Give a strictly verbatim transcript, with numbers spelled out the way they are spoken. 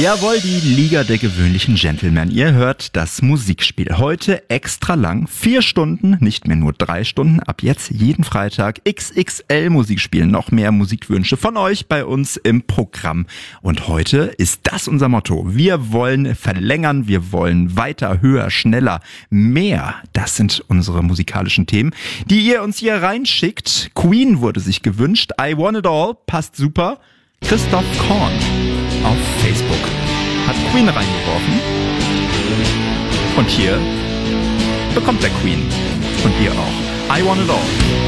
Jawohl, die Liga der gewöhnlichen Gentlemen. Ihr hört das Musikspiel. Heute extra lang. Vier Stunden, nicht mehr nur drei Stunden. Ab jetzt jeden Freitag X X L Musikspiel. Noch mehr Musikwünsche von euch bei uns im Programm. Und heute ist das unser Motto. Wir wollen verlängern, wir wollen weiter, höher, schneller, mehr. Das sind unsere musikalischen Themen, die ihr uns hier reinschickt. Queen wurde sich gewünscht. I Want It All passt super. Christoph Korn auf Facebook hat Queen reingeworfen. Und hier bekommt der Queen. Und ihr auch. I Want It All.